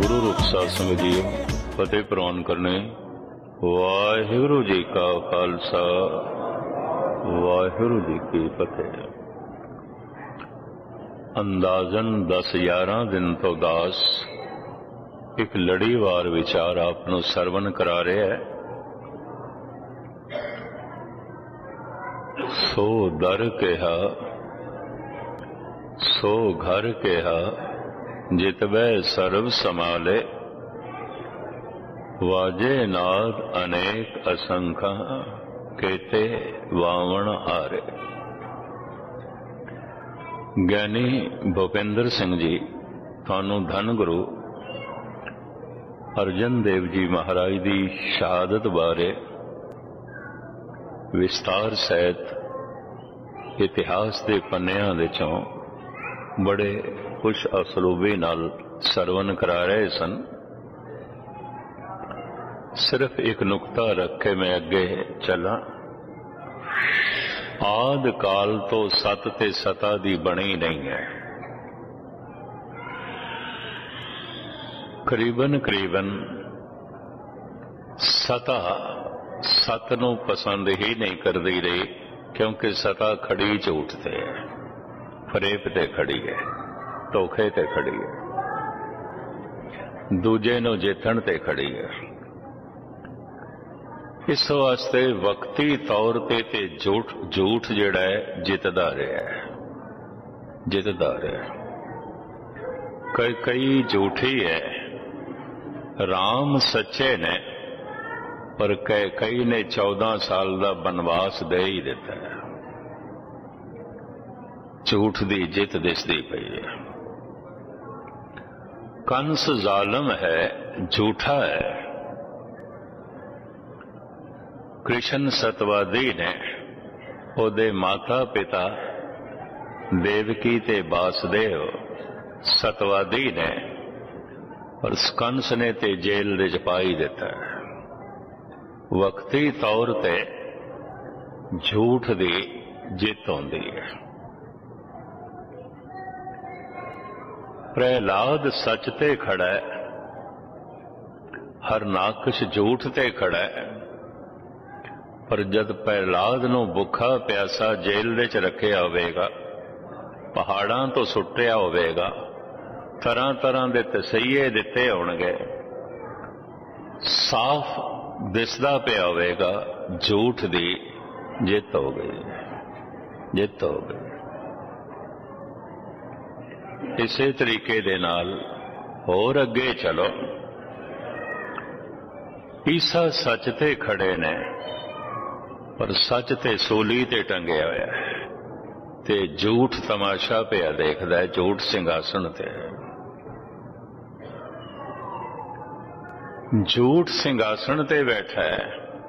गुरु रूप साध संगत जी फतेह प्रवान करने। वाहिगुरु जी का खालसा वाहिगुरु जी की फतेह। अंदाजन 10-11 दिन तो दास एक लड़ीवार विचार आपनों सरवण करा रहे है। सो दर कहा सो घर कहा जितबै सर्व समाले, वाजे नाद अनेक असंख्या केते वावण हारे। ज्ञानी भूपेंद्र सिंह जी थानू धन गुरु अर्जन देव जी महाराज की शहादत बारे विस्तार सहित इतिहास के पन्नियां दे चों बड़े खुश असलूबी नाल सरवण करा रहे सन। सिर्फ एक नुकता रख के मैं अगे चला। आद काल तो सत ते सता दी बनी नहीं है। करीबन करीबन सता सत नूं पसंद ही नहीं करती रही, क्योंकि सता खड़ी झूठ ते है, फरेब ते खड़ी है, धोखे ते खड़ी है, दूजे नूं जितण ते खड़ी है। इस वास्ते वक्ती तौर ते झूठ जिहड़ा है जितदा रहा है, जितदा रहा। कई झूठी है। राम सच्चे ने, पर कई ने 14 साल का बनवास दे ही दिता है। झूठ की जित दिसदी पई है। कंस जालम है, झूठा है। कृष्ण सतवादी ने, ओदे माता पिता देवकी ते वासुदेव सतवादी ने, और कंस ने ते जेल दे च पाई दिता है। वक्ती तौर ते झूठ की जित होंदी है। प्रहलाद सच ते खड़ा है, हरनाकश झूठ ते खड़ा है। पर जद प्रहलाद नूं भुखा प्यासा जेल दे च रखिया होवेगा, पहाड़ां तो सुट्टिया होवेगा, तरह तरह के तसईये दिते होणगे, साफ दिसदा पिया होवेगा झूठ दी जित हो गई, जित हो गई। इसे तरीके दे नाल होर अगे चलो। ईसा सच ते खड़े ने, पर सच ते सूली ते टंगया होया है, ते झूठ तमाशा पिया देखदा है, झूठ सिंघासन ते है। झूठ सिंघासन ते बैठा है।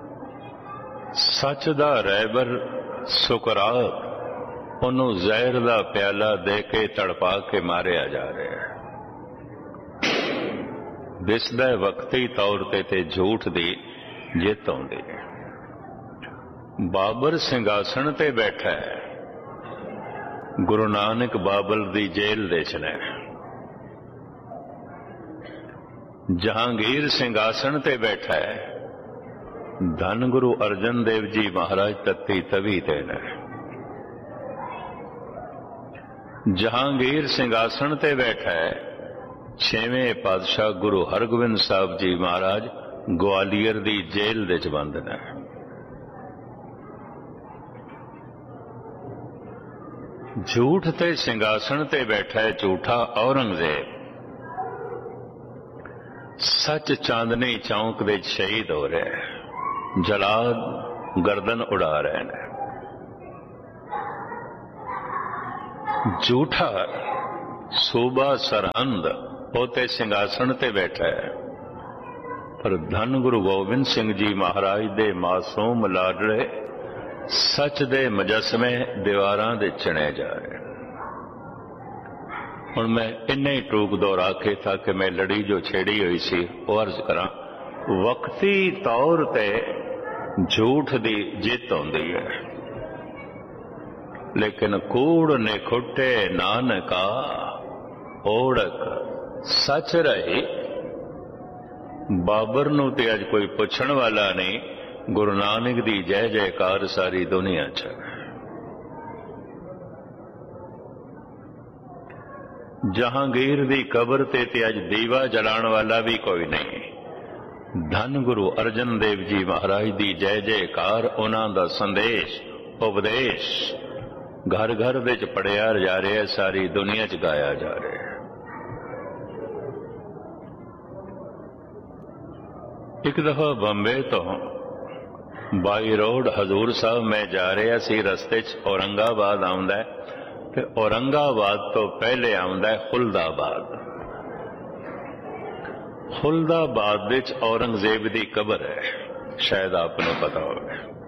सच दा रहबर सुकरात उन्हों जहर दा प्याला दे के तड़पा के मारिया जा रहा है। दिसदा वक्ती तौर ते झूठ दी जित आउंदी है। बाबर सिंघासन ते बैठा है। गुरु नानक बाबल दी जेल दे च ने। जहांगीर सिंघासन ते बैठा है। धन गुरु अर्जन देव जी महाराज तत्ती तवी ते ने। जहांगीर सिंघासन ते बैठा है। 6वें पातशाह गुरु हरगोबिंद साहब जी महाराज ग्वालियर दी जेल दे च बंद ने। झूठ ते सिंघासन ते बैठा है झूठा औरंगजेब। सच चांदनी चौक दे शहीद हो रहे हैं। जलाद गर्दन उड़ा रहे हैं। झूठा सूबा सरहंद होते सिंघासन ते बैठा है। पर धन गुरु गोबिंद सिंह जी महाराज दे मासूम लाडले सच दे मुजस्मे दीवारां दे चणे जा रहे। हुण मैं इन्ने ही टूक दोहरा के ताकि मैं लड़ी जो छेड़ी हुई सी वो अर्ज करा। वक्ती तौर ते झूठ दी जित होंदी है, लेकिन कूड़ ने खुटे नानका ओढ़क सच रही बाबर नूं ते अज कोई पुछण वाला नहीं, गुरु नानक दी जय जयकार सारी दुनिया च। जहांगीर दी कबर ते अज दीवा जलाण वाला भी कोई नहीं। धन गुरु अर्जन देव जी महाराज दी जय जयकार, उन्हां दा संदेश उपदेश घर घर विच पढ़िया जा रहा है, सारी दुनिया च गाया जा रहा है। एक दफा बंबे तो बाई रोड हजूर साहब मैं जा रहा सी, रस्ते च औरंगाबाद आउंदा है ते औरंगाबाद तो पहले आउंदा है खुलदाबाद। खुलदाबाद विच औरंगजेब दी कबर है, शायद आपको पता हो।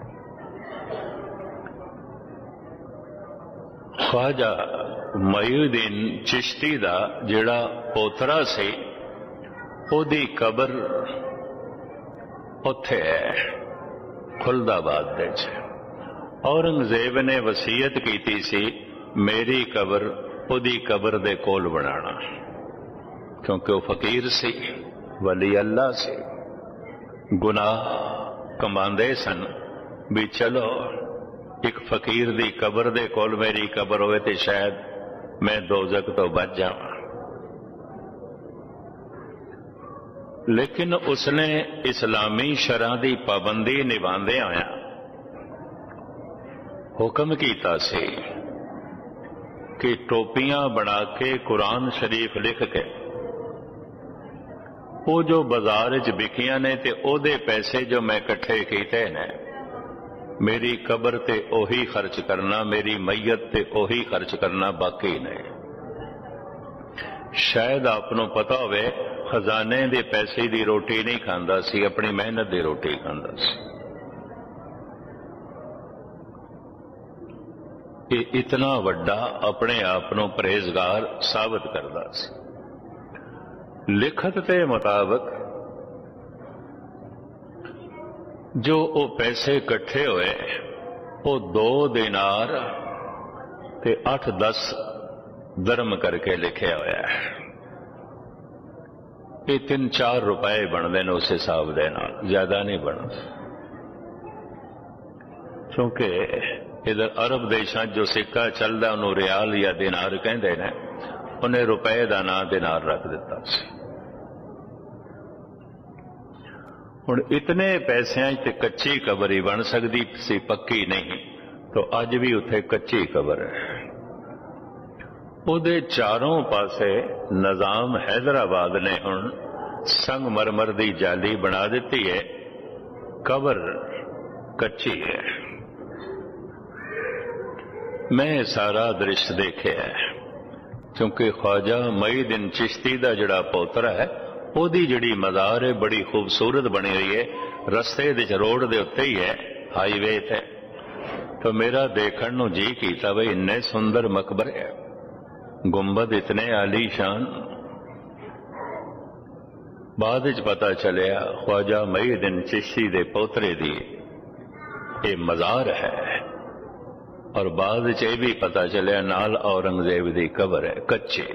ख्वाजा मईउद्दीन चिश्ती दा जिहड़ा पोतरा सी, ओदी कबर उत्थे है खुलदाबाद दे च। औरंगजेब ने वसीयत की सी मेरी कबर ओदी कबर दे कोल बनाना, क्योंकि वह फकीर सी, वली अल्लाह सी, गुनाह कमांदे सन भी चलो एक फकीर दी कबर दे कोल मेरी कबर होवे ते शायद मैं दोजक तो बच जावां। लेकिन उसने इस्लामी शरह की पाबंदी निभांदे आया हुक्म कीता सी कि टोपियां बना के कुरान शरीफ लिख के वो जो बाजार च बिकियां ने ते ओदे पैसे जो मैं इकट्ठे कीते ने मेरी कबर ते ओही खर्च करना, मेरी मैयत ते ओही खर्च करना, बाकी नहीं। शायद आपनों पता होवे खजाने दे पैसे दी रोटी नहीं खांदा सी, अपनी मेहनत दी रोटी खांदा सी। ये इतना वड्डा अपने आपनों परहेजगार साबित करदा सी। लिखत के मुताबिक जो वो पैसे इकट्ठे हुए वो 2 दिनार ते 8-10 दरम करके लिखे हुआ है। ये 3-4 रुपए बनते हैं उस हिसाब के नाल, ज्यादा नहीं बनते। क्योंकि इधर अरब देशों जो सिक्का चलता उन्होंने रियाल या दिनार कहते हैं, उन्हें रुपए का नाम दिनार रख दिता सी। हुण इतने पैसों ते कच्ची कबर ही बन सकती सी, पक्की नहीं। तो अज भी उत्थे कच्ची कबर है। उहदे चारों पासे निजाम हैदराबाद ने हुण संगमरमर दी जाली बना दी है, कबर कच्ची है। मैं सारा दृश्य देखा है, क्योंकि ख्वाजा मईउद्दीन चिश्ती दा जिहड़ा पोतरा है ओदी जिहड़ी मज़ार है बड़ी खूबसूरत बनी हुई है, रस्ते दे रोड दे उत्ते ही है, हाईवे ते। तो मेरा देखण नूं जी कीता बई इन्ने सुंदर मकबरे है, गुंबद इतने आलीशान। बाद विच पता चलिया ख्वाजा मईउद्दीन चिश्ती दे पोतरे दी ये मज़ार है, और बाद विच ये भी पता चलिया नाल औरंगजेब दी कबर है कच्ची।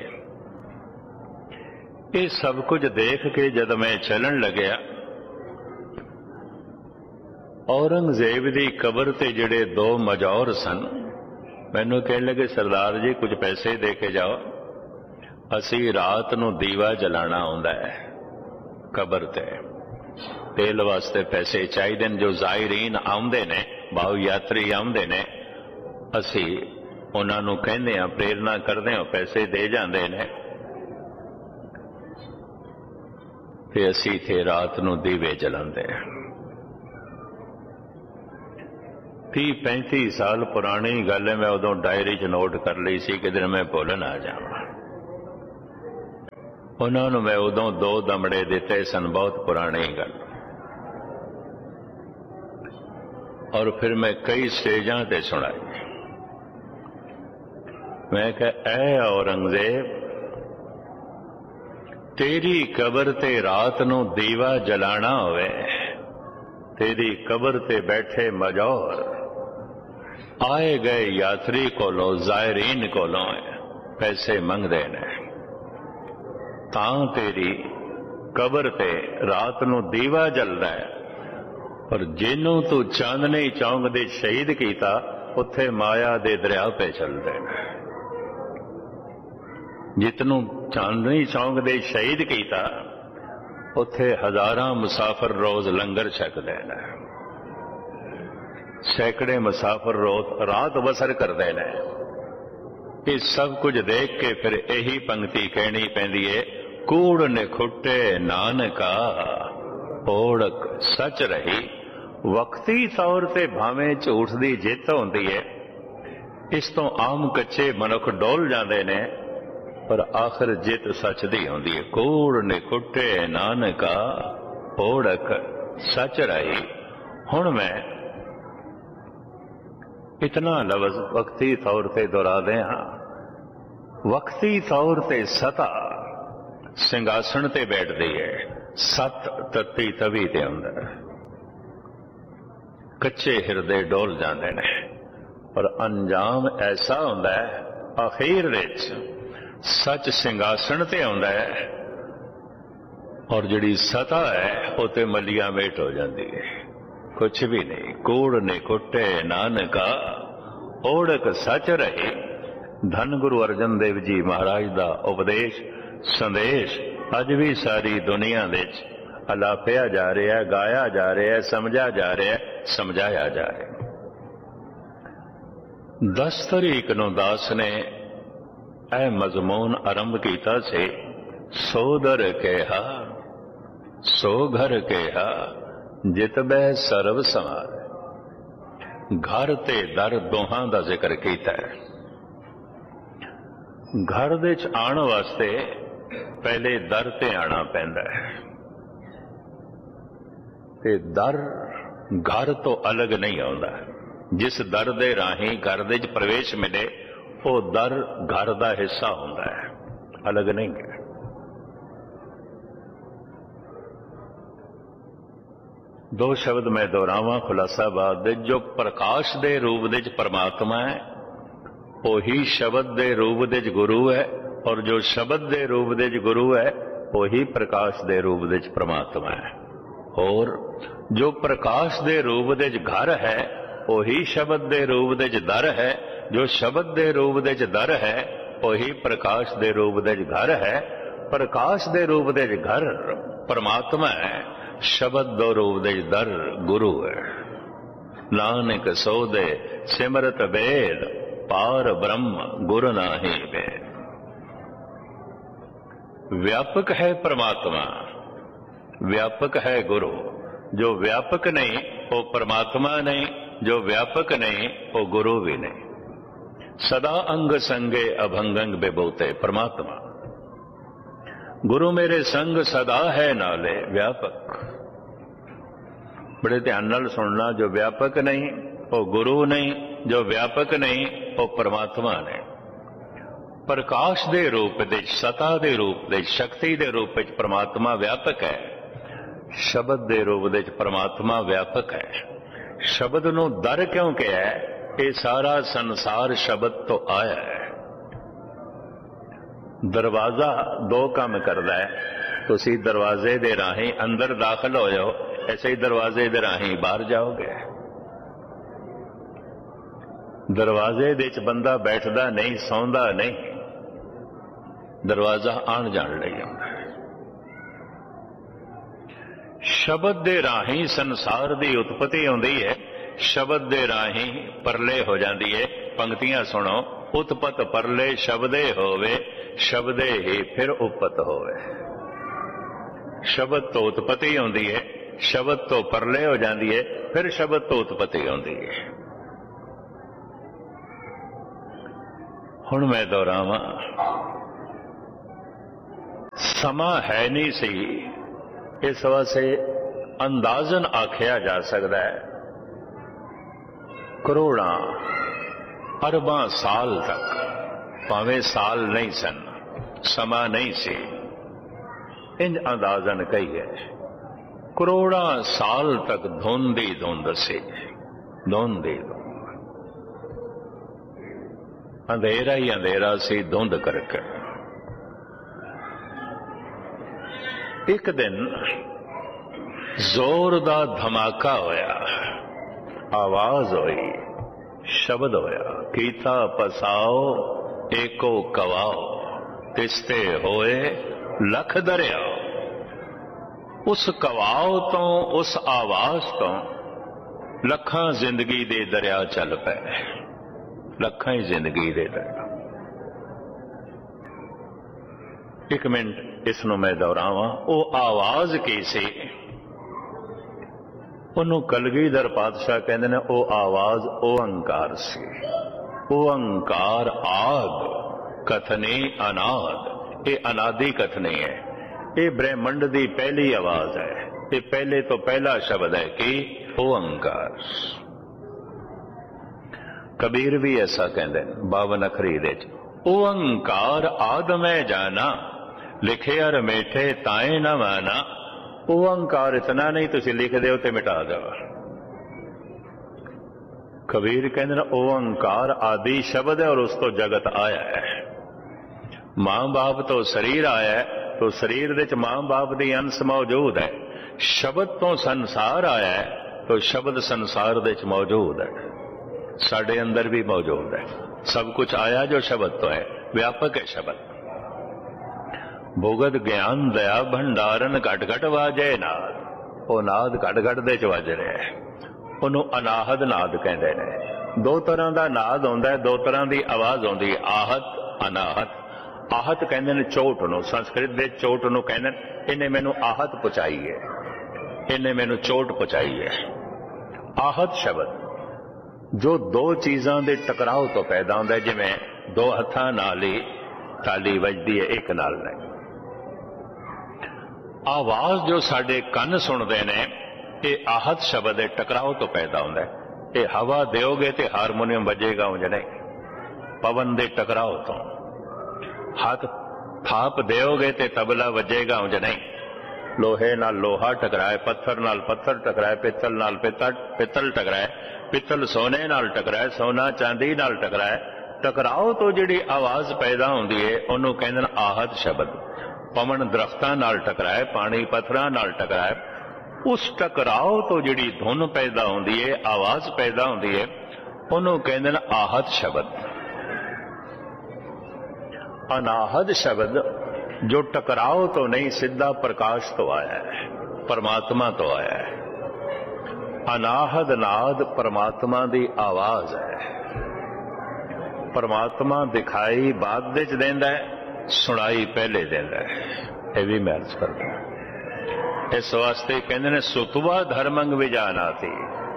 ये सब कुछ देख के जद मैं चलन लग्या, औरंगजेब दी कबर ते जिहड़े 2 मजौर सन, मैनू कहने लगे सरदार जी कुछ पैसे दे के जाओ, असी रात नूं दीवा जलाना आउंदा है कबर ते, तेल वास्ते पैसे चाहिए जो ज़ायरीन आउंदे ने, भाव यात्री आउंदे ने, असी उन्हां नूं कहंदे हां, प्रेरणा करदे हां, पैसे दे जांदे ने ते असी थे रात नूं दीवे जलांदे। 30-35 साल पुरानी गल है, मैं उदों डायरी च नोट कर ली सी कि दिन मैं भुल ना जावां। उन्हां नूं मैं उदों 2 दमड़े दिते सन, बहुत पुरानी गल। और फिर मैं कई स्टेजां ते सुनाई। मैं कहा ऐ औरंगजेब, तेरी कबर ते रात नूं दीवा जलाना होवे, तेरी कबर ते बैठे मजौर आए गए यात्री कोलों, ज़ायरीन कोलों पैसे मंगदे ने, तां तेरी कबर ते रात नूं दीवा जलदा है, पर जिन्हों तू चांदनी चौंक दे शहीद कीता उत्थे माया दे दरिया पे चलदे ने। जितनों चांदनी चौंक दे शहीद कीता उत्थे हजारां मुसाफिर रोज लंगर छकदे ने, सैकड़े मुसाफिर रोज रात बसर करते हैं। ये सब कुछ देख के फिर यही पंक्ति कहनी पैंदी है, कूड़ निखुटे नानका ओढ़क सच रही। वक्ती तौर ते भावें झूठ दी जित होंदी है, इस तो आम कच्चे मनुख डोल जाते ने, पर आखिर जित सच दी होंदी है। कूड़ निखुटे नानका ओढ़क सच रही। हुण मैं इतना लफ्ज वक्ती तौर ते दोहरा दे हाँ। वक्ती तौर ते सता सिंघासन ते बैठदी है, सत तत्ती तवी दे अंदर कच्चे हिरदे डोल जाते ने, पर अंजाम ऐसा हुंदा है आखिर विच सच सिंघासन ते आउंदा है, और जिहड़ी सता है वो ते मलिया मेट हो जाती है, कुछ भी नहीं। कूड़ निखुटे नानका ओढ़क सच रही। धन गुरु अर्जन देव जी महाराज दा उपदेश संदेश अज भी सारी दुनिया विच अलापिया जा रहा है, गाया जा रहा है, समझा जा रहा है, समझाया जा रहा है। 10 तरीक नूं दास ने ऐ मजमून आरंभ कीता से, सो दर कहा सो घर कहा जित बह सर्व समार। घर ते दर दोहां दा जिक्र कीता है। घर दे च आण वास्ते पहले दर ते आना पैंदा है, ते दर घर तो अलग नहीं आउंदा। जिस दर दे राही घर दे च प्रवेश मिले वो दर घर का हिस्सा होता है, अलग नहीं है। दो शब्द मैं दोहरावां खुलासाबाद दे, जो प्रकाश दे रूप दे परमात्मा है वही शब्द दे रूप दे गुरु है, और जो शब्द दे रूप दे गुरु है वही प्रकाश दे रूप दे परमात्मा है। और जो प्रकाश दे रूप दे घर है वही शब्द दे रूप दे दर है, जो शब्द दे रूप दे दर है वही प्रकाश दे रूप दे घर है। प्रकाश दे रूप दे घर परमात्मा है, शब्द दो रूप दे दर गुरु है। नानक सोदे सिमरत वेद पार ब्रह्म गुरु नाही वेद। व्यापक है परमात्मा, व्यापक है गुरु। जो व्यापक नहीं वो परमात्मा नहीं, जो व्यापक नहीं वो गुरु भी नहीं। सदा अंग संगे अभंगंग बेबोते परमात्मा। गुरु मेरे संग सदा है नाले व्यापक। बड़े ध्यान नाल सुनना, जो व्यापक नहीं वो गुरु नहीं, जो व्यापक नहीं वो परमात्मा नहीं। प्रकाश दे रूप दे, सता दे रूप दे, शक्ति दे रूप में परमात्मा व्यापक है। शब्द दे रूप दे परमात्मा व्यापक है। शब्द नूं दर क्यों कहा है? ये सारा संसार शब्द तो आया है। दरवाजा दो काम करता है। तुसी दरवाजे दे राही अंदर दाखिल हो जाओ, ऐसे ही दरवाजे दे राही बाहर जाओगे। दरवाजे दे च बंदा बैठदा नहीं, सौंदा नहीं, दरवाजा आण जाण लई आउंदा है। शब्द दे राही संसार दी उत्पत्ति होंदी है, शब्द दे राही परले हो जाती है। पंक्तियां सुनो, उत्पत परले शब्दे होवे, शब्दे ही फिर उपत होवे। शब्द तो उत्पत्ति होंदी है, शब्द तो परले हो जाती है, फिर शब्द तो उत्पत्ति होंदी है। हुण मैं दोहरावां, समा है नहीं सी, इस वास्ते अंदाजन आख्या जा सकता है करोड़ां अरबां साल तक, भावें साल नहीं सन, समा नहीं सी, इंज अंदाजन कही है करोड़ां साल तक धुंध ही धुंध सी, धुंध ही धुंध, अंधेरा ही अंधेरा सी धुंध करके। एक दिन जोर दा धमाका होया, आवाज हुई, शब्द होया, कीता पसाओ एको कवाओ, तिसते होए लख दरियाओ। उस कवाओ तो, उस आवाज तो लखां जिंदगी दे दरिया चल पे, लखां ही जिंदगी दे दरिया। एक मिनट इसनों मैं दोहरावां, वो आवाज की सी, उन्होंने कलगीधर पातशाह कहते ने वो आवाज ओंकार सी। ओंकार आद कथने अनाद, ये अनादि कथने है, ये ब्रह्मंड की पहली आवाज है, ये पहले तो पहला शब्द है कि ओंकार। कबीर भी ऐसा कहते हैं 52 अखरी दे, ओंकार आद मैं जाना, लिखे अर मेठे ताए न माना। ओंकार इतना नहीं तुसी लिख दो तो मिटा दो। कबीर कहते हैं ओंकार आदि शब्द है और उस तो जगत आया है। मां बाप तो शरीर आया है, तो शरीर दे मां बाप की अंश मौजूद है। शब्द तो संसार आया है, तो शब्द संसार दे मौजूद है, साडे अंदर भी मौजूद है। सब कुछ आया जो शब्द तो है, व्यापक है शब्द। भुगत ज्ञान दया भंडारन घट घट वाजे नाद, वो नाद घट घट दे च वज रहा है, उन्होंने अनाहद नाद कहते हैं। दो तरह का नाद होंदा है, दो तरह की आवाज होंदी है, आहत अनाहत। आहत कहते हैं चोट नूं, संस्कृत दे चोट नूं कहते हैं इन्हें मैनू आहत पहुंचाई है, इन्हें मैनू चोट पहुंचाई है। आहत शब्द जो दो चीज़ों के टकराव तो पैदा होता है, जिवें दो हत्थां नाल ही ताली वजदी है, एक नाल नहीं। आवाज जो साडे कन सुनते हैं, ये आहत शब्द के टकराव तो पैदा होता है। ये हवा दोगे तो हारमोनियम बजेगा, उंज नहीं, पवन के टकराव तो। हाथ थाप दोगे तो तबला वजेगा, उंज नहीं। लोहे नाल लोहा टकराए, पत्थर नाल पत्थर टकराए, पित्तल नाल पित्तल टकराए, पित्तल सोने नाल टकराए, सोना चांदी नाल टकराए। टकराव तो जिहड़ी आवाज पैदा होंदी है, उन्होंने कहंदे ने आहत शब्द। पवन दरख्तां नाल टकराए, पानी पत्थरां नाल टकराए, उस टकराव तो जिहड़ी धुन पैदा होंदी है, आवाज पैदा होंदी है, उन्होंने कहंदे ने आहत शब्द। अनाहद शब्द जो टकराव तो नहीं, सीधा प्रकाश तो आया है, परमात्मा तो आया है। अनाहद नाद परमात्मा की आवाज है। परमात्मा दिखाई बाद विच देंदा है, सुनाई पहले देंदा है। यह भी मैं अर्ज करदा। इस वास्ते कहंदे ने सुतवा धर्मंग विजाना थी।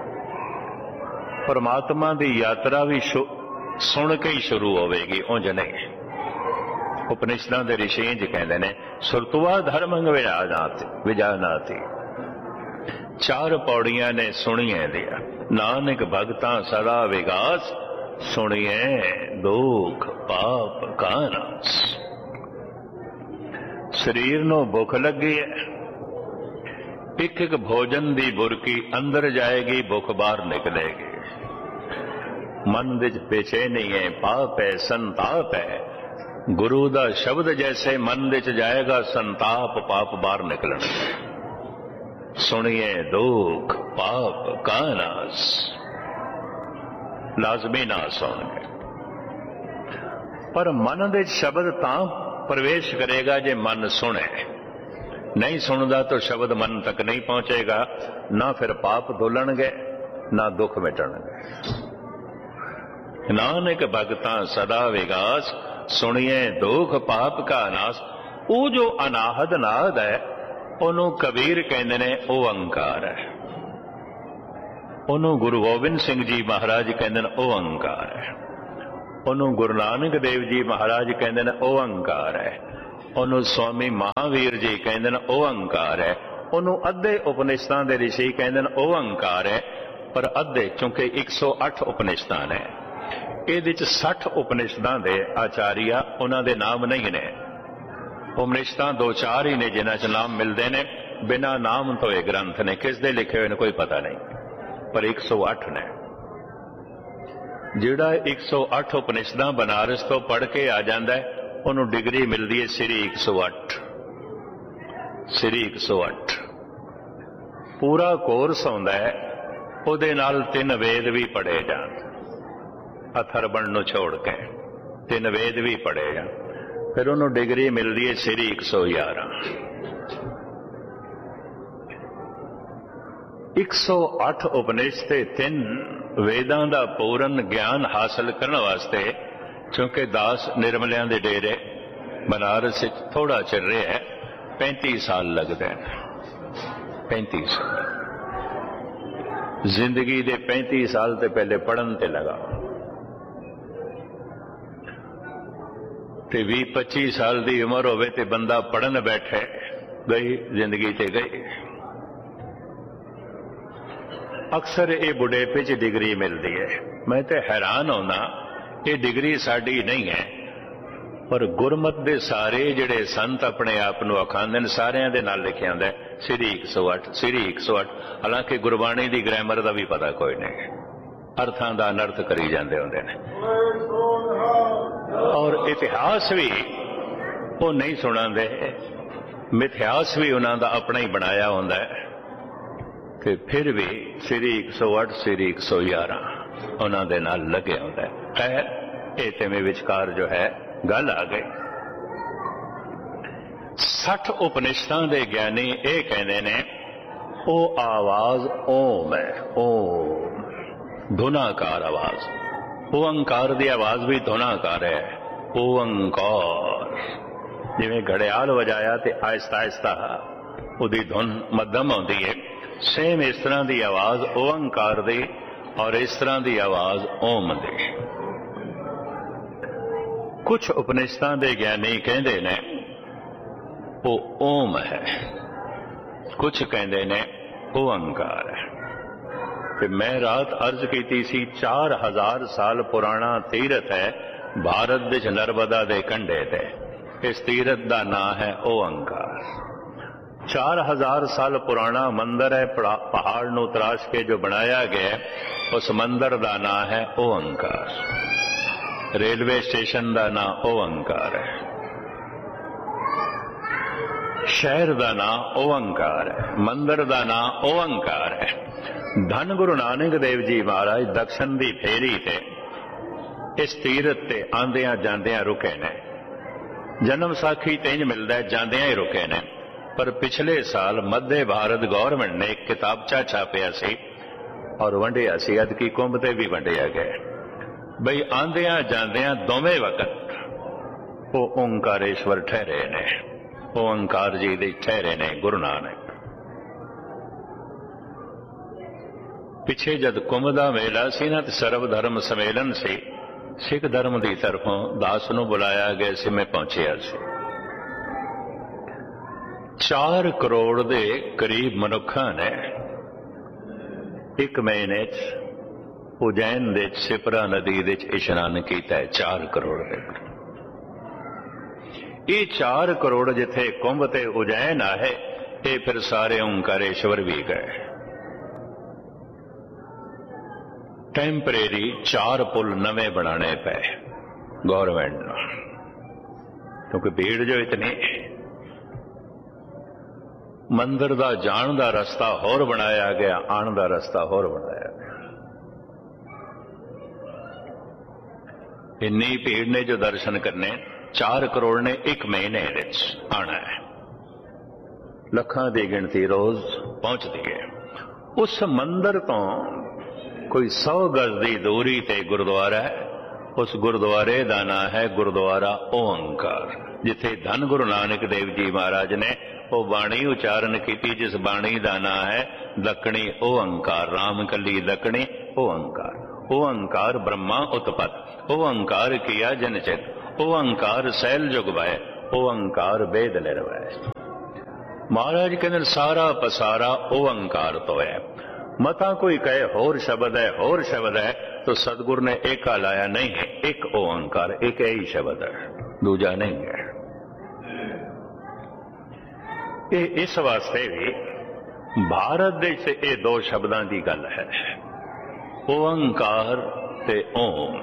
परमात्मा की यात्रा भी सुन के ही शुरू होगी, उंज नहीं। उपनिषदां दे ऋषि इंज कहंदे ने सुतवा धर्मंग विजाना थी। 4 पौड़ियां ने सुनिए दिया, नानक भगतां सदा विगास, सुनिए दुख पाप का नाश। शरीर नूं भुख लगी है, एक एक भोजन दी बुरकी अंदर जाएगी, भुख बाहर निकलेगी। मन विच बेचैनी है, पाप है, संताप है। गुरु दा शब्द जैसे मन विच जाएगा, संताप पाप बाहर निकलणगे। सुनिए दुख पाप का नाश, लाजमी नाश होंगे। पर मन दे शब्द तां प्रवेश करेगा जे मन सुने। नहीं सुनदा तो शब्द मन तक नहीं पहुंचेगा, ना फिर पाप धुलणगे ना दुख मिटणगे। नानक भगतां सदा विगास, सुनिए दुख पाप का नाश। वो जो अनाहद नाद है, उन्होंने कबीर कहते ने ओंकार है। उन्होंने गुरु गोबिंद सिंह जी महाराज कहते ने ओंकार है। उन्होंने गुरु नानक देव जी महाराज कहते ने ओंकार है। उन्होंने स्वामी महावीर जी कहते ने ओंकार है। उन्होंने अद्धे उपनिषदां दे ऋषि कहते ने ओंकार है। पर अद्धे चूंकि 108 उपनिषदां ने, ये 60 उपनिषदां दे आचार्य उन्हां दे नाम नहीं ने। उपनिषदां 2-4 ही ने जिन्हां च नाम मिलते हैं, बिना नाम तो ये ग्रंथ ने, किस दे लिखे हुए ने कोई पता नहीं, पर 108 ने। जिहड़ा 108 उपनिषदां बनारस तो पढ़ के आ जाता है, उन्होंने डिग्री मिलती है श्री 108। ਸ੍ਰੀ 108 ਪੂਰਾ ਕੋਰਸ ਆਉਂਦਾ ਹੈ, ਉਹਦੇ ਨਾਲ 3 ਵੇਦ ਵੀ ਪੜ੍ਹੇ ਜਾਣ, ਅਥਰਵਣ ਨੂੰ ਛੋੜ ਕੇ 3 ਵੇਦ ਵੀ ਪੜ੍ਹੇ ਜਾਣ, ਫਿਰ ਉਹਨੂੰ ਡਿਗਰੀ ਮਿਲਦੀ ਹੈ ਸ੍ਰੀ 111। 108 ਉਪਨਿਸ਼ਦ ਤੇ 3 ਵੇਦਾਂ ਦਾ ਪੂਰਨ ਗਿਆਨ ਹਾਸਲ ਕਰਨ ਵਾਸਤੇ, ਕਿਉਂਕਿ ਦਾਸ ਨਿਰਮਲਿਆਂ ਦੇ ਡੇਰੇ ਬਨਾਰਸ ਵਿੱਚ ਥੋੜਾ ਚਿਰ ਰਿਹਾ, 35 ਸਾਲ ਲੱਗਦੇ ਨੇ। 35 ਸਾਲ ਜ਼ਿੰਦਗੀ ਦੇ 35 ਸਾਲ ਤੇ ਪਹਿਲੇ ਪੜ੍ਹਨ ਤੇ ਲਗਾ, ਤੇ 20-25 ਸਾਲ ਦੀ ਉਮਰ ਹੋਵੇ ਤੇ ਬੰਦਾ ਪੜ੍ਹਨ ਬੈਠੇ, ਗਈ ਜ਼ਿੰਦਗੀ ਤੇ ਗਈ। ਅਕਸਰ ਇਹ ਬੁਢੇਪੇ 'ਚ ਡਿਗਰੀ ਮਿਲਦੀ ਹੈ। ਮੈਂ ਤੇ ਹੈਰਾਨ ਹੋਣਾ, ਇਹ ਡਿਗਰੀ ਸਾਡੀ ਨਹੀਂ ਹੈ, ਪਰ ਗੁਰਮਤ ਦੇ ਸਾਰੇ ਜਿਹੜੇ ਸੰਤ ਆਪਣੇ ਆਪ ਨੂੰ ਅਖਾਂਦੇ ਨੇ, ਸਾਰਿਆਂ ਦੇ ਨਾਲ ਲਿਖਿਆ ਹੁੰਦਾ ਸ੍ਰੀ 108 ਸ੍ਰੀ 108। ਹਾਲਾਂਕਿ ਗੁਰਬਾਣੀ ਦੀ ਗ੍ਰਾਮਰ ਦਾ ਵੀ ਪਤਾ ਕੋਈ ਨਹੀਂ, ਅਰਥਾਂ ਦਾ ਅਨਰਥ ਕਰੀ ਜਾਂਦੇ ਹੁੰਦੇ ਨੇ, ਔਰ ਇਤਿਹਾਸ ਵੀ ਉਹ ਨਹੀਂ ਸੁਣਾਉਂਦੇ, ਮਿਥਿਹਾਸ ਵੀ ਉਹਨਾਂ ਦਾ ਆਪਣਾ ਹੀ ਬਣਾਇਆ ਹੁੰਦਾ ਹੈ, ਤੇ ਫਿਰ ਵੀ ਸ੍ਰੀ 108 ਸ੍ਰੀ 111 ਉਹਨਾਂ ਦੇ ਨਾਲ ਲੱਗਿਆ ਹੁੰਦਾ ਹੈ। ਖੈਰ, ਇਹ ਤੇ ਮੇ ਵਿਚਕਾਰ ਜੋ ਹੈ ਗੱਲ ਆ ਗਈ। 60 ਉਪਨਿਸ਼ਦਾਂ ਦੇ ਗਿਆਨੀ ਇਹ ਕਹਿੰਦੇ ਨੇ, ਉਹ ਆਵਾਜ਼ ਓਮ ਹੈ, ਓਮ ਧੁਨਾਕਾਰ ਆਵਾਜ਼, ਓੰਕਾਰ ਦੀ ਆਵਾਜ਼ ਵੀ ਧੁਨਾਕਾਰ ਹੈ, ਓੰਕਾਰ। ਜਿਵੇਂ ਘੜਿਆਲ ਵਜਾਇਆ ਤੇ ਆਹਿਸਤਾ ਆਹਿਸਤਾ ਉਹਦੀ ਧੁਨ ਮੱਧਮ ਆਉਂਦੀ ਹੈ, ਸੇਮ ਇਸ ਤਰ੍ਹਾਂ ਦੀ ਆਵਾਜ਼ ਓੰਕਾਰ ਦੀ, ਔਰ ਇਸ ਤਰ੍ਹਾਂ ਦੀ ਆਵਾਜ਼ ਓਮ ਦੀ। ਕੁਝ ਉਪਨਿਸ਼ਦਾਂ ਦੇ ਗਿਆਨੀ ਕਹਿੰਦੇ ਨੇ ਉਹ ਓਮ ਹੈ, ਕੁਝ ਕਹਿੰਦੇ ਨੇ ਓੰਕਾਰ ਹੈ। ਤੇ ਮੈਂ ਰਾਤ ਅਰਜ਼ ਕੀਤੀ ਸੀ, 4000 ਸਾਲ ਪੁਰਾਣਾ ਤੀਰਥ ਹੈ ਭਾਰਤ ਦੇ ਨਰਮਦਾ ਦੇ ਕੰਢੇ ਤੇ। ਇਸ ਤੀਰਥ ਦਾ ਨਾਂ ਹੈ ਓੰਕਾਰ। 4000 ਸਾਲ ਪੁਰਾਣਾ ਮੰਦਰ ਹੈ, ਪਹਾੜ ਨੂੰ ਤਰਾਸ਼ ਕੇ ਜੋ ਬਣਾਇਆ ਗਿਆ, ਉਸ ਮੰਦਰ ਦਾ ਨਾਂ ਹੈ ਓੰਕਾਰ। ਰੇਲਵੇ ਸਟੇਸ਼ਨ ਦਾ ਨਾਂ ਓੰਕਾਰ ਹੈ, ਸ਼ਹਿਰ ਦਾ ਨਾਂ ਓੰਕਾਰ ਹੈ, ਮੰਦਰ ਦਾ ਨਾਂ ਓੰਕਾਰ ਹੈ। ਧੰਨ ਗੁਰੂ ਨਾਨਕ ਦੇਵ ਜੀ ਮਹਾਰਾਜ ਦਕਸ਼ਨ ਦੀ ਫੇਰੀ ਤੇ ਇਸ ਤੀਰਥ ਤੇ ਆਂਦਿਆਂ ਜਾਂਦਿਆਂ ਰੁਕੇ ਨੇ। ਜਨਮ ਸਾਖੀ ਤੇ ਇੰਜ ਮਿਲਦਾ, ਜਾਂਦਿਆਂ ਹੀ ਰੁਕੇ ਨੇ। ਪਰ ਪਿਛਲੇ ਸਾਲ ਮੱਧੇ ਭਾਰਤ ਗੌਰਮੈਂਟ ਨੇ ਇੱਕ ਕਿਤਾਬਚਾ ਛਾਪਿਆ ਸੀ ਔਰ ਵੰਡਿਆ ਸੀ, ਅਦਕੀ ਕੁੰਭ ਤੇ ਵੀ ਵੰਡਿਆ ਗਿਆ, ਬਈ ਆਂਦਿਆਂ ਜਾਂਦਿਆਂ ਦੋਵੇਂ ਵਕਤ ਉਹ ਓਂਕਾਰੇਸ਼ਵਰ ਠਹਿਰੇ ਨੇ, ਓਂਕਾਰ ਜੀ ਦੇ ਠਹਿਰੇ ਨੇ ਗੁਰੂ ਨਾਨਕ। ਪਿੱਛੇ ਜਦ ਕੁੰਭ ਦਾ ਮੇਲਾ ਸੀ ਨਾ, ਤੇ ਸਰਵ ਧਰਮ ਸੰਮੇਲਨ ਸੀ, ਸਿੱਖ ਧਰਮ ਦੀ ਤਰਫੋਂ ਦਾਸ ਨੂੰ ਬੁਲਾਇਆ ਗਿਆ ਸੀ, ਮੈਂ ਪਹੁੰਚਿਆ ਸੀ। 4 ਕਰੋੜ ਦੇ ਕਰੀਬ ਮਨੁੱਖਾਂ ਨੇ ਇੱਕ ਮਹੀਨੇ 'ਚ ਉਜੈਨ ਦੇ ਸਿਪਰਾ ਨਦੀ ਦੇ 'ਚ ਇਸ਼ਨਾਨ ਕੀਤਾ ਹੈ। 4 ਕਰੋੜ ਦੇ। ਇਹ 4 ਕਰੋੜ ਜਿੱਥੇ ਕੁੰਭ ਤੇ ਉਜੈਨ ਆਏ, ਇਹ ਫਿਰ ਸਾਰੇ ਓਂਕਾਰੇਸ਼ਵਰ ਵੀ ਗਏ। ਟੈਂਪਰੇਰੀ 4 ਪੁਲ ਨਵੇਂ ਬਣਾਣੇ ਪਏ ਗੌਰਮੈਂਟ ਨੂੰ, ਕਿਉਂਕਿ ਭੀੜ ਜੋ ਇਤਨੀ। ਮੰਦਰ ਦਾ ਜਾਣ ਦਾ ਰਸਤਾ ਹੋਰ ਬਣਾਇਆ ਗਿਆ, ਆਉਣ ਦਾ ਰਸਤਾ ਹੋਰ ਬਣਾਇਆ ਗਿਆ। ਇੰਨੀ ਭੀੜ ਨੇ ਜੋ ਦਰਸ਼ਨ ਕਰਨੇ, 4 ਕਰੋੜ ਨੇ ਇੱਕ ਮਹੀਨੇ ਵਿੱਚ ਆਣਾ ਹੈ। ਲੱਖਾਂ ਦੀ ਗਿਣਤੀ ਰੋਜ਼ ਪਹੁੰਚਦੀ ਹੈ। ਉਸ ਮੰਦਰ ਤੋਂ ਕੋਈ 100 ਗਜ਼ ਦੀ ਦੂਰੀ ਤੇ ਗੁਰਦੁਆਰਾ ਹੈ। ਉਸ ਗੁਰਦੁਆਰੇ ਦਾ ਨਾਂ ਹੈ ਗੁਰਦੁਆਰਾ ਓਂਕਾਰ, ਜਿੱਥੇ ਧੰਨ ਗੁਰੂ ਨਾਨਕ ਦੇਵ ਜੀ ਮਹਾਰਾਜ ਨੇ ਉਹ ਬਾਣੀ ਉਚਾਰਨ ਕੀਤੀ, ਜਿਸ ਬਾਣੀ ਦਾ ਨਾਂ ਹੈ ਦੱਖਣੀ ਓੰਕਾਰ। ਰਾਮ ਕੱਲੀ ਦੱਖਣੀ ਓੰਕਾਰ। ਓੰਕਾਰ ਬ੍ਰਹਮਾ ਉਤਪਤ, ਓੰਕਾਰ ਕੀਆ ਜਨ ਚਿਤ, ਓੰਕਾਰ ਸੈਲ ਜੁਗ ਵੈ, ਓੰਕਾਰ ਵੇਦ ਨਿਰਵੈ। ਮਹਾਰਾਜ ਕਹਿੰਦੇ ਸਾਰਾ ਪਸਾਰਾ ਓੰਕਾਰ ਤੋਂ ਹੈ। ਮਤਾ ਕੋਈ ਕਹੇ ਹੋਰ ਸ਼ਬਦ ਹੈ, ਹੋਰ ਸ਼ਬਦ ਹੈ, तो सतगुर ने एक लाया नहीं है, एक ओंकार, एक ही शब्द है, दूजा नहीं है। ये इस वास्ते भी भारत देश से ये 2 शब्दां की गल है, ओंकार ते ओम।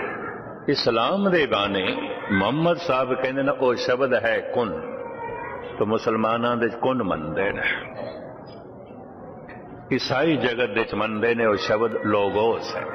इस्लाम दे बाने मोहम्मद साहब कहते ना वो शब्द है कुन, तो मुसलमाना दे कुन मनते ने, ईसाई जगत दे मनते ने वो शब्द लोगोस है।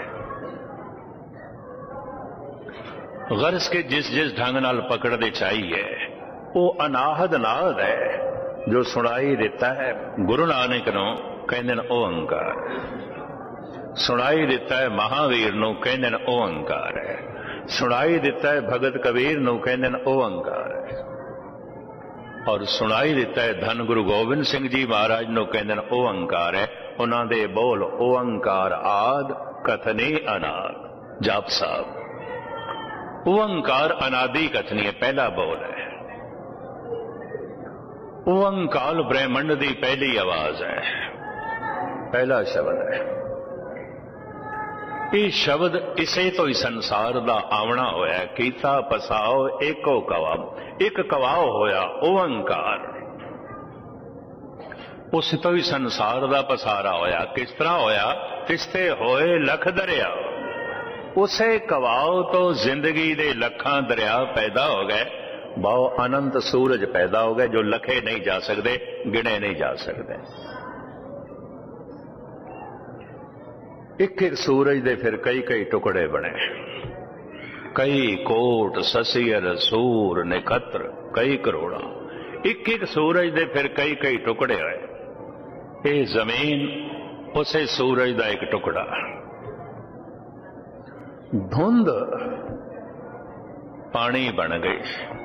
गर्ज के जिस जिस ढंग नाल पकड़ते चाहिए वो अनाहद नाद है जो सुनाई दिता है गुरु नानक नूं कहंदे ने ओंकार, सुनाई दिता है महावीर नूं कहंदे ने ओंकार है, सुनाई दिता है भगत कबीर नूं कहंदे ने ओंकार है, और सुनाई दिता है धन गुरु गोबिंद सिंह जी महाराज नूं कहंदे ने ओंकार है। उन्हां दे बोल ओंकार आद कथनी अनाद। जाप साहब ओंकार अनादि कथनी है, पहला बोल है। ओंकार ब्रह्मंड की पहली आवाज है, पहला शब्द है। ये शब्द इसे तो ही संसार का आवना होया, कीता पसाओ एको कवा, एक कवाओ होया ओंकार, उस तो ही संसार का पसारा होया। किस तरह होया? तिस्ते होए लख दरिया, उसे कवाओ तो जिंदगी दे लखां दरिया पैदा हो गए, बहु अनंत सूरज पैदा हो गए जो लखे नहीं जा सकते, गिने नहीं जा सकते। एक एक सूरज दे फिर कई कई टुकड़े बने, कई कोट ससियर सूर नक्षत्र कई करोड़ा, एक एक सूरज दे फिर कई कई टुकड़े होए। ये जमीन उसे सूरज का एक टुकड़ा, धुंध पानी बन गई,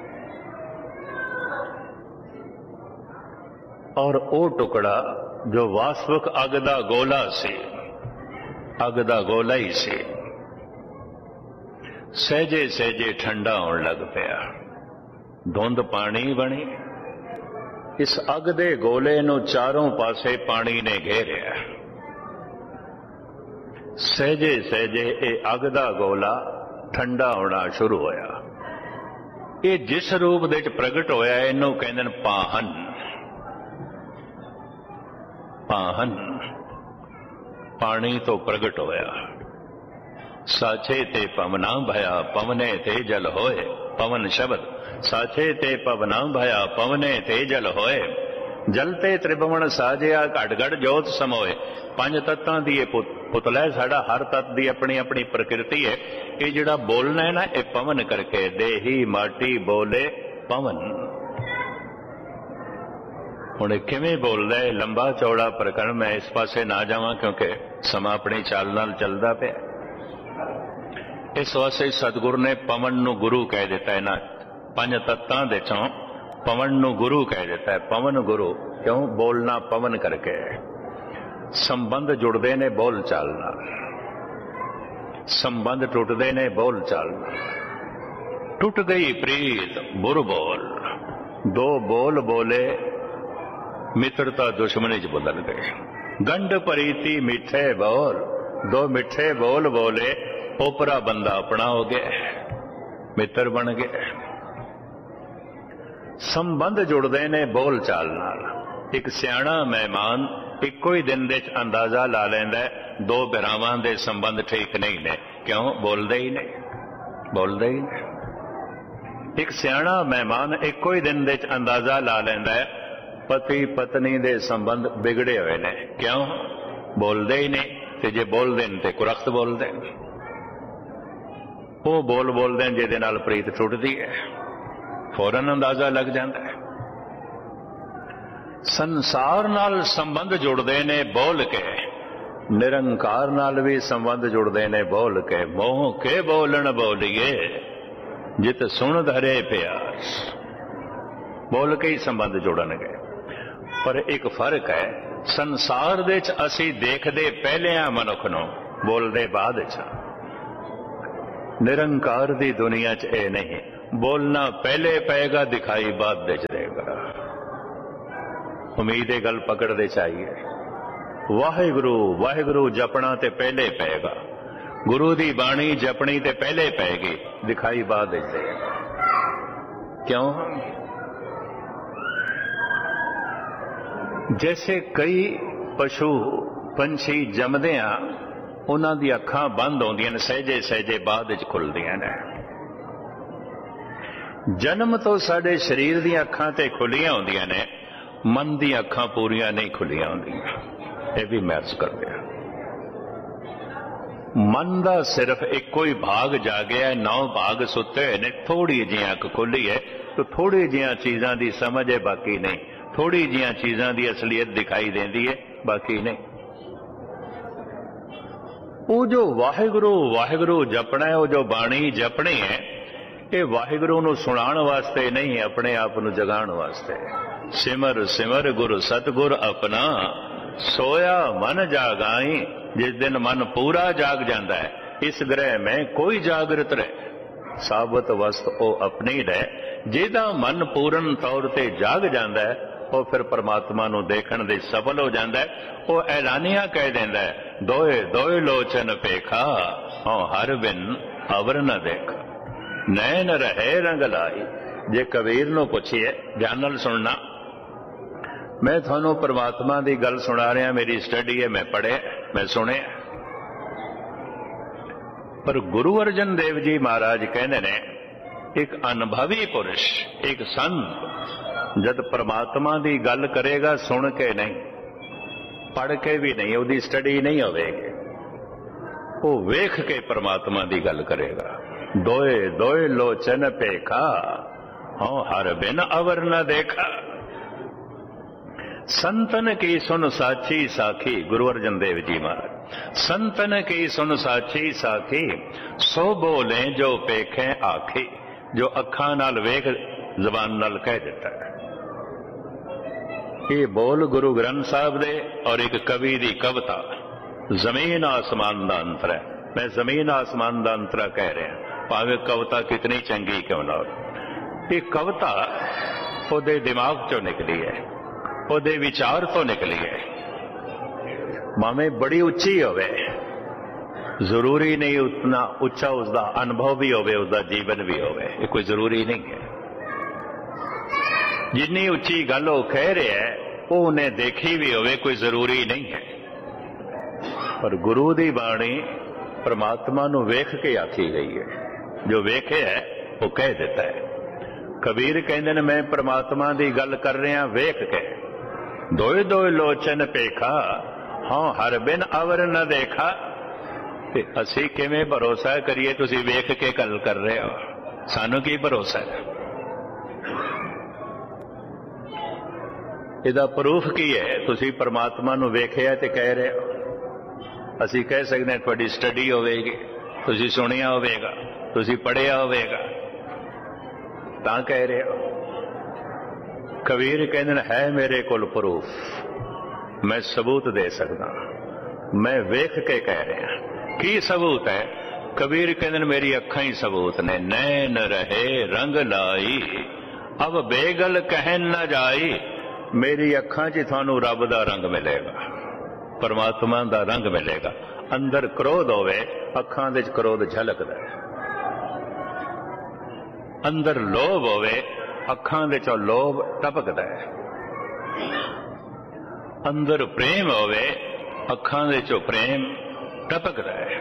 और वो टुकड़ा जो वास्तविक अग दा गोला से, अग दा गोला ही से सहजे सहजे ठंडा होने लग पिया। धुंध पानी बनी, इस अग दे गोले नूं चारों पासे पानी ने घेरिया। सहजे सहजे ये अग दा गोला ठंडा होना शुरू होया। ये जिस रूप दे विच प्रगट होया इनू कहंदे ने पाहन। पाहन पानी तो प्रगट होया, साचे ते पवना भया पवने ते जल होए। पवन शब्द, साचे ते पवना भया पवने ते जल होए। जलते त्रिभुवन साजिया घट घट जोत समोए। पंज तत्तां दी पुतला है साडा, हर तत्त दी अपनी अपनी प्रकृति है। ये जिहड़ा बोलना है ना, ये पवन करके, देही माटी बोले पवन। हुण किवें बोलदा है, लंबा चौड़ा प्रकरण, मैं इस पासे ना जावां क्योंकि समा अपनी चाल नाल चलदा पिया। इस वास्ते सतगुरु ने पवन नूं गुरु कह दिता है ना, पंज तत्तां दे चों पवन नूं गुरु कह दिता है। पवन गुरु क्यों? बोलना पवन करके। संबंध जुड़ते ने बोल चाल नाल, संबंध टुटते ने बोल चाल नाल। टुट गई प्रीत बुर बोल, दो बोल बोले मित्रता दुश्मनी च बदल गई। गंढ प्रीति मिठे बोल, दो मिठे बोल बोले ओपरा बंदा अपना हो गया, मित्र बन गए। संबंध जुड़ते ने बोल चाल नाल। एक सियाणा मेहमान इको ही दिन दे अंदाजा ला लैंदा है दो बिरावां दे संबंध ठीक नहीं ने। क्यों? बोलते ही नहीं, बोलते ही नहीं। एक सियाणा मेहमान इको ही दिन दे अंदाजा ला लैंदा है पति पत्नी दे संबंध बिगड़े हुए ने। क्यों? बोलते ही नहीं। ते जे बोलते हैं तो कुरख्त बोलते हैं, वो बोल बोलते हैं जिहदे नाल प्रीत टुटदी है, फौरन अंदाजा लग जाता है। संसार नाल संबंध जुड़ते ने बोल के, निरंकार नाल भी संबंध जुड़ते ने बोल के। मोह के बोलन बोलिए जित सुन धरे प्यास, बोल के ही संबंध जुड़नगे। पर एक फर्क है, संसार दे च असी देखदे पहले आ मनुख नूं, बोलदे बाद च। निरंकार दी दुनिया च ए नहीं, बोलना पहले पेगा दिखाई बाद दे देगा। उम्मीद है गल पकड़ते चाहिए। वाहिगुरु वाहिगुरु जपना ते पहले पेगा, गुरु दी बाणी जपनी ते पहले पेगी, दिखाई बाद दे देगा। क्यों? जैसे कई पशु पंछी जमदे आ, उन्हां दी अखां बंद होंदियां ने, सहजे सहजे बाद विच खुलदियां ने। जन्म तो साडे शरीर दी अखां ते खुलियां होंदियां ने, मन दी अखां पूरियां नहीं खुलियां होंदियां। यह भी मैच करते हैं। मन का सिर्फ एको ही भाग जागया, 9 भाग सुते हुए ने, थोड़ी जी अख खुली है तो थोड़ी जिया चीज़ों की समझ है, बाकी नहीं। थोड़ी जिया चीज़ों की असलियत दिखाई देती है, बाकी नहीं। वो जो वाहिगुरु वाहिगुरु जपना है, वो जो बाणी जपनी है, ये वाहिगुरु नूं सुनाण वास्ते नहीं, अपने आप नूं जगाण वास्ते। सिमर सिमर गुरु सतगुर अपना, सोया मन जागाई। जिस दिन मन पूरा जाग जाता है, इस ग्रह में कोई जागृत रहे, साबत वस्त ओ अपनी रहे। जिहदा मन पूर्ण तौर ते जाग जाता है, वो फिर परमात्मा नूं देखण दे सफल हो जाता है। वो ऐलानिया कह देंदा है, दोए दोए लोचन पेखा, औ हर बिन अवर न देखा, नैन रहे रंग लाई। जे कबीर नूं पुछिए, ध्यान नाल सुनना, मैं थानू परमात्मा की गल सुना रहा, मेरी स्टडी है, मैं पढ़े, मैं सुने। पर गुरु अर्जन देव जी महाराज कहते ने, एक अनुभवी पुरुष, एक संत जब परमात्मा की गल करेगा, सुन के नहीं, पढ़ के भी नहीं, उसकी स्टडी नहीं होगी, वो वेख के परमात्मा की गल करेगा। दोए दोए लोचन पेखा, हाँ हर बिन अवर न देखा। संतन की सुन साची साखी, गुरु अर्जन देव जी महाराज। संतन की सुन साची साखी, सो बोले जो पेखे आखी। जो अखां नाल वेख, जबान नाल कह देता है। ये बोल गुरु ग्रंथ साहब दे और एक कवि दी कविता, जमीन आसमान दा अंतर है। मैं जमीन आसमान दा अंतरा कह रहा, भावे कविता कितनी चंगी क्यों ना हो। ये कविता ओदे दिमाग चो निकली है, ओदे विचार तो निकली है। भावें बड़ी उच्ची होवे, जरूरी नहीं उतना उच्चा उसका अनुभव भी होवे, उसका जीवन भी होवे, ये कोई जरूरी नहीं है। जिन्नी उच्ची गल वो कह रहा है, वो उन्हें देखी भी होवे, कोई जरूरी नहीं है। पर गुरु दी बाणी परमात्मा नूं वेख के आखी गई है। जो वेखे है वो कह देता है। कबीर कहते हैं, मैं परमात्मा की गल कर रहा वेख के। दोए दोए लोचन पेखा, हाँ हर बिन अवर न देखा। ते असी किवें भरोसा करिए, तुसी वेख के गल कर रहे हो, सानू की भरोसा है? इहदा प्रूफ की है? तुसी परमात्मा नूं वेखिया ते कह रहे हो। असी कह सकते हैं तुहाडी स्टडी होवेगी, तुसी सुनिया होवेगा, तुसी पढ़िया होवेगा, तां कह रहे हो। कबीर कहते है मेरे कोल प्रूफ, मैं सबूत दे सकता, मैं वेख के कह रहा। की सबूत है? कबीर कहते मेरी अखां ही सबूत ने। नैन रहे रंग लाई, अब बेगल कहन न जाई। मेरी अखां च थानू रब दा रंग मिलेगा, परमात्मा दा रंग मिलेगा। अंदर क्रोध होवे, अखां दे क्रोध झलकदा है। अंदर लोभ होवे, अखां दे चों लोभ टपकदा है। अंदर प्रेम होवे, अखां दे चों प्रेम टपकदा है।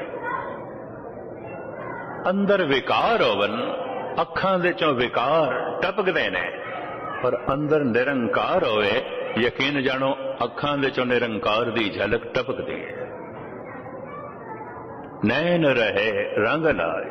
अंदर विकार होवन, अखां दे चों विकार टपकदे ने। पर अंदर निरंकार होवे, यकीन जानो अखां दे चों निरंकार दी झलक टपकदी है। नैन रहे रंग लाए,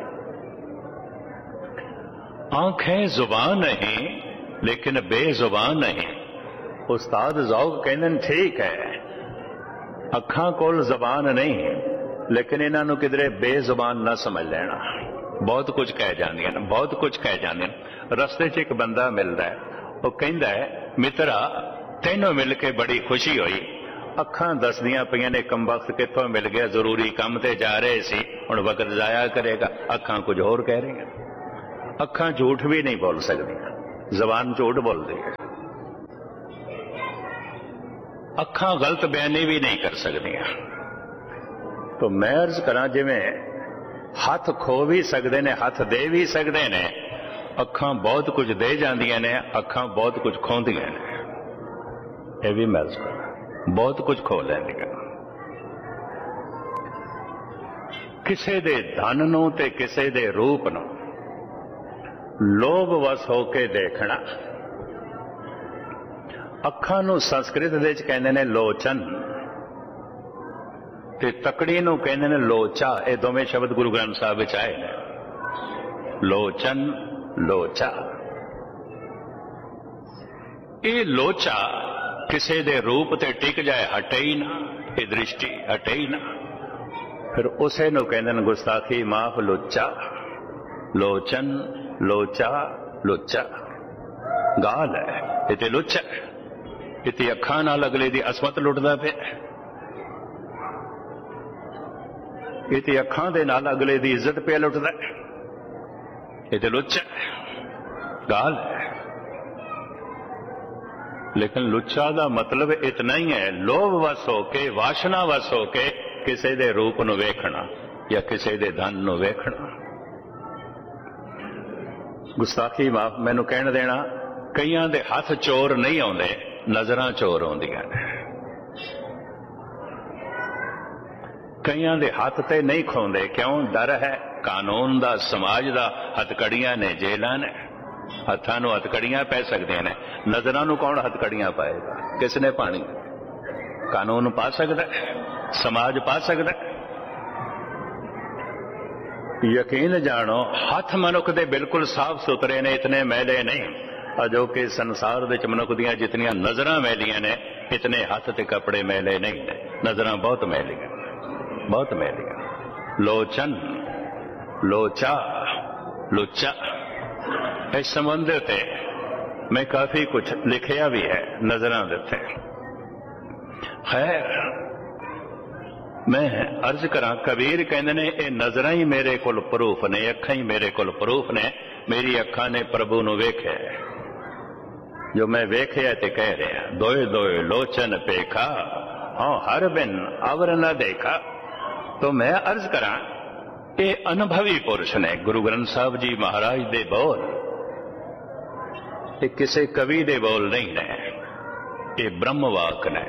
आंखें जुबान नहीं लेकिन बेजुबान नहीं। उस्ताद ज़ौक़ कहते ठीक है, अखां कोल जबान नहीं लेकिन इन्हां नूं किधरे बेजुबान ना समझ लेना। बहुत कुछ कह जांदियां ने, बहुत कुछ कह जांदियां ने। रस्ते च एक बंदा मिलता है, वो कहता है मित्रा तैनों मिल के बड़ी खुशी हुई। अखां दसदियां पईयां ने कमबख्त कित्थों मिल गया, जरूरी काम ते जा रहे सी, हुण वक्त जाया करेगा। अखां कुछ होर कह रही हैं। अखां झूठ भी नहीं बोल सकती, जबान झूठ बोलती है। अखां गलत बयानी भी नहीं कर सकती। तो मैं अर्ज करा, जिवें हथ खो भी सकते ने, हथ दे भी सकते ने, अखां बहुत कुछ दे जांदियां ने, अखां बहुत कुछ खोंदियां ने। यह भी मैं अर्ज करा, बहुत कुछ खो लैंदियां। किसे दे धन नूं ते किसे दे रूप नूं, ਲੋਭ ਵਸ ਹੋ ਕੇ ਦੇਖਣਾ। ਅੱਖਾਂ ਨੂੰ ਸੰਸਕ੍ਰਿਤ ਦੇ ਵਿੱਚ ਕਹਿੰਦੇ ਨੇ ਲੋਚਨ, ਤੇ ਤਕੜੀ ਨੂੰ ਕਹਿੰਦੇ ਨੇ ਲੋਚਾ। ਇਹ ਦੋਵੇਂ ਸ਼ਬਦ ਗੁਰੂ ਗ੍ਰੰਥ ਸਾਹਿਬ ਵਿੱਚ ਆਏ ਨੇ, ਲੋਚਨ, ਲੋਚਾ। ਇਹ ਲੋਚਾ ਕਿਸੇ ਦੇ ਰੂਪ ਤੇ ਟਿਕ ਜਾਏ, ਹਟੇ ਹੀ ਨਾ, ਇਹ ਦ੍ਰਿਸ਼ਟੀ ਹਟੇ ਹੀ ਨਾ, ਫਿਰ ਉਸੇ ਨੂੰ ਕਹਿੰਦੇ ਨੇ ਗੁਸਤਾਖੀ ਮਾਫ ਲੋਚਾ। ਲੋਚਨ, ਲੋਚਾ, ਲੋਚਾ ਗਾਲ ਹੈ, ਇਹ ਤੇ ਲੋਚਾ। ਇਹ ਤੇ ਅੱਖਾਂ ਨਾਲ ਅਗਲੇ ਦੀ ਅਸਮਤ ਲੁੱਟਦਾ ਪਿਆ, ਇਹ ਤੇ ਅੱਖਾਂ ਦੇ ਨਾਲ ਅਗਲੇ ਦੀ ਇੱਜ਼ਤ ਪਿਆ ਲੁੱਟਦਾ, ਇਹ ਤੇ ਲੋਚਾ ਗਾਲ ਹੈ। लेकिन लुच्चा का मतलब इतना ही है, लोभ वस होके, वासना वस होके किसी दे रूप नूं वेखना या किसी दे धन नूं वेखना। गुस्ताखी माफ मैनू कहण देना, कईयां दे हथ चोर नहीं आउंदे, नजरां चोर आउंदियां ने। कईयां दे हथ ते नहीं खोंदे, क्यों? डर है कानून दा, समाज दा। हथकड़ियां ने, जेलां ने, हत्थां नूं हथकड़ियां पै सकदियां ने, नजरां नूं कौन हथकड़ियां पाएगा? किसने पानी? कानून पा सकदा, समाज पा सकदा। यकीन जानो, हथ मनुख दे बिल्कुल साफ सुथरे ने, इतने मैले नहीं। अजो कि संसार दे मनुख दियां जितनियां नजरां मैलियां ने, इतने हथ ते कपड़े मैले नहीं ने। नजरां बहुत मैलियां, बहुत मैलियां। लोचन, लोचा, लुच्चा, इस संबंध ते मैं काफी कुछ लिखिया भी है नजरां दे उत्ते। खैर मैं अर्ज करा, कबीर कहंदे ने ये नजरां ही मेरे कोल प्रूफ ने, अखां ही मेरे कोल प्रूफ ने। मेरी अखां ने प्रभु नूं वेख्या, जो मैं वेख्या ते कह रहा। दोए दोए लोचन पेखा, हाँ हर बिन अवर न देखा। तो मैं अर्ज करा, ये अनुभवी पुरुष ने। गुरु ग्रंथ साहब जी महाराज दे बोल ये किसी कवि दे बोल नहीं ने, ये ब्रह्मवाक ने।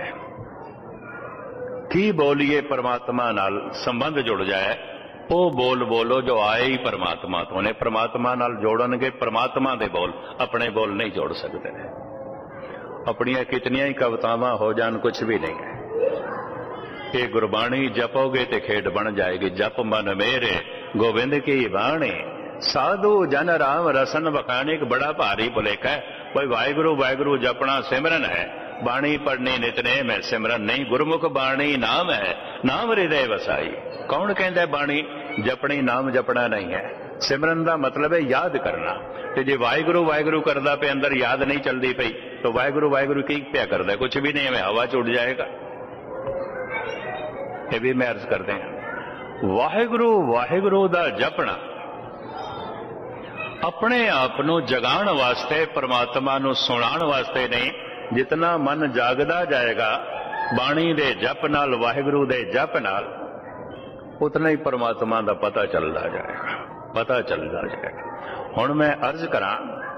की बोलिए परमात्मा नाल संबंध जुड़ जाए, वो बोल बोलो जो आए ही परमात्मा तो ने। परमात्मा नाल जोड़नगे, परमात्मा दे बोल, अपने बोल नहीं जोड़ सकते। अपनियां कितनियां ही कवितावां हो जान, कुछ भी नहीं है। ये गुरबाणी जपोगे ते खेड बन जाएगी। जप मन मेरे गोविंद की बाणी, साधु जन राम रसन बखाने। एक बड़ा भारी भुलेखा है, कोई वाहिगुरु वाहिगुरु जपना सिमरन है, बाणी पढ़नी नितनेम है, सिमरन नहीं। गुरमुख बाणी नाम है, नाम हृदय वसाई। कौन कहता है बाणी जपनी, नाम जपना नहीं है। सिमरन का मतलब है याद करना। तो जे वाहिगुरु वाहिगुरु करदा पे अंदर याद नहीं चलती पई, तो वाहिगुरु वाहिगुरु की प्या करदा? कुछ भी नहीं है, हवा च उड़ जाएगा। ये भी मैं अर्ज करते हैं, वाहिगुरु वाहिगुरु दा जपना अपने आप नूं जगाण वास्ते, परमात्मा नूं सुणाण वास्ते नहीं। जितना मन जागदा जाएगा बाणी दे जप नाल, वाहिगुरु दे जप नाल, उतना ही परमात्मा दा पता चलदा जाएगा, पता चलदा जाएगा। हुण मैं अर्ज करा,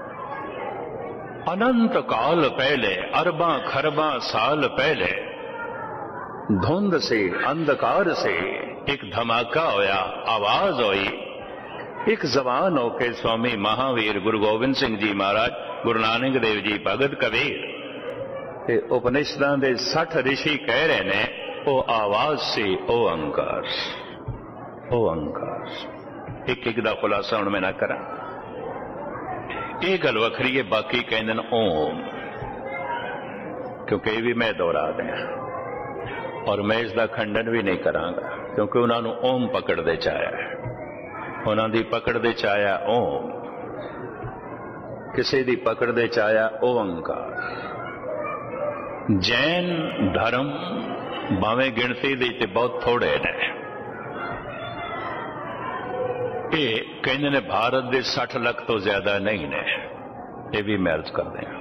अनंत काल पहले, अरबां खरबां साल पहले, धुंध से अंधकार से एक धमाका होया, आवाज हुई। एक जवान होके स्वामी महावीर गुरु गोबिंद सिंह जी महाराज, गुरु नानक देव जी, भगत कबीर, उपनिषदां दे 60 ऋषि कह रहे ने, ओ आवाज से ओ अंकार, ओ अंकार। एक एक दा खुलासा हुण मैं ना करा, ये गल वखरी है। बाकी कहंदे ने ओम, क्योंकि ये भी मैं दोहरा दिया, और मैं इसका खंडन भी नहीं करांगा, क्योंकि उन्होंने ओम पकड़ दे चाया है। उन्हों की पकड़ दे चाया ओम, किसी की पकड़ दे चाया ओंकार। जैन धर्म भावें गिणती दी बहुत थोड़े ने, ये कहते ने भारत के 60 लाख तो ज्यादा नहीं ने। ये भी मैं अर्ज कर दें,